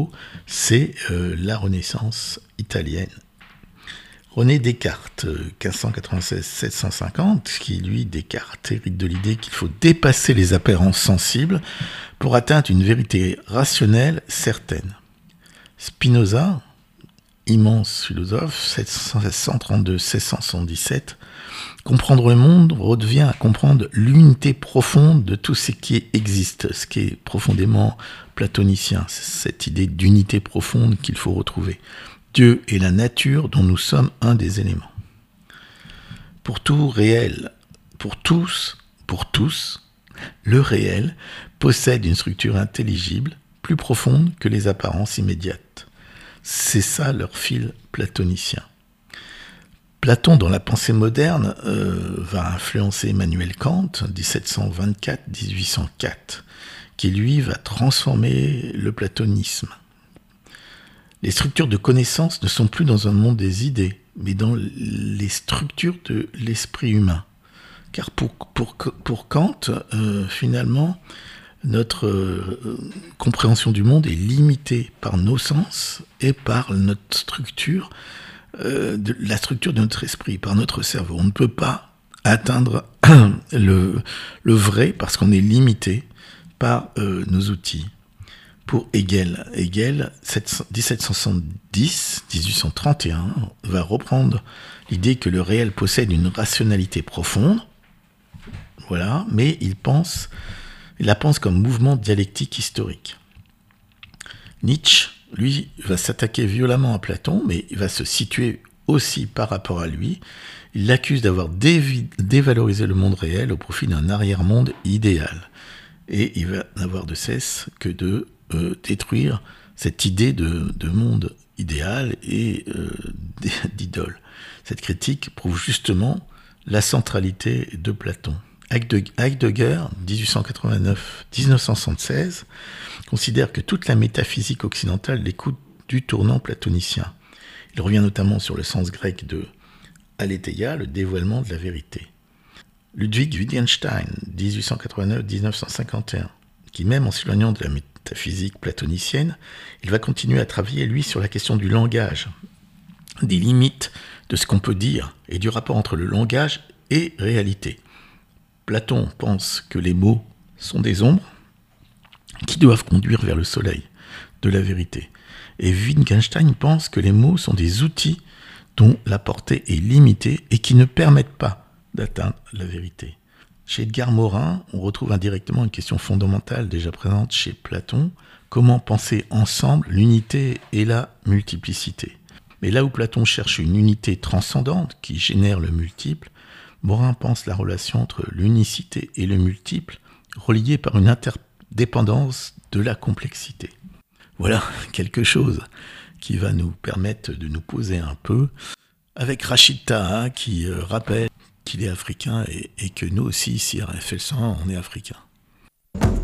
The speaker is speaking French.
Plato, c'est la Renaissance italienne. René Descartes, 1596-750, qui lui, Descartes, hérite de l'idée qu'il faut dépasser les apparences sensibles pour atteindre une vérité rationnelle certaine. Spinoza, immense philosophe, 732-1677, comprendre le monde redevient à comprendre l'unité profonde de tout ce qui existe, ce qui est profondément platonicien, c'est cette idée d'unité profonde qu'il faut retrouver. Dieu est la nature dont nous sommes un des éléments. Pour tout réel, pour tous, le réel possède une structure intelligible, plus profonde que les apparences immédiates. C'est ça leur fil platonicien. Platon, dans la pensée moderne, va influencer Emmanuel Kant, 1724-1804, qui lui va transformer le platonisme. Les structures de connaissance ne sont plus dans un monde des idées, mais dans les structures de l'esprit humain. Car pour Kant, finalement, notre compréhension du monde est limitée par nos sens et par notre structure, la structure de notre esprit, par notre cerveau. On ne peut pas atteindre le vrai parce qu'on est limité par nos outils. Pour Hegel, 1770-1831, va reprendre l'idée que le réel possède une rationalité profonde, voilà, mais il la pense comme mouvement dialectique historique. Nietzsche, lui, va s'attaquer violemment à Platon, mais il va se situer aussi par rapport à lui. Il l'accuse d'avoir dévalorisé le monde réel au profit d'un arrière-monde idéal. Et il va n'avoir de cesse que de détruire cette idée de monde idéal et d'idole. Cette critique prouve justement la centralité de Platon. Heidegger, 1889-1976, considère que toute la métaphysique occidentale découle du tournant platonicien. Il revient notamment sur le sens grec de aletheia, le dévoilement de la vérité. Ludwig Wittgenstein, 1889-1951, qui même en s'éloignant de la métaphysique platonicienne, il va continuer à travailler, lui, sur la question du langage, des limites de ce qu'on peut dire et du rapport entre le langage et réalité. Platon pense que les mots sont des ombres qui doivent conduire vers le soleil de la vérité. Et Wittgenstein pense que les mots sont des outils dont la portée est limitée et qui ne permettent pas d'atteindre la vérité. Chez Edgar Morin, on retrouve indirectement une question fondamentale déjà présente chez Platon, comment penser ensemble l'unité et la multiplicité. Mais là où Platon cherche une unité transcendante qui génère le multiple, Morin pense la relation entre l'unicité et le multiple reliée par une interdépendance de la complexité. Voilà quelque chose qui va nous permettre de nous poser un peu avec Rachid Taha qui rappelle qu'il est africain et que nous aussi, ici à RFL 100, on est africain.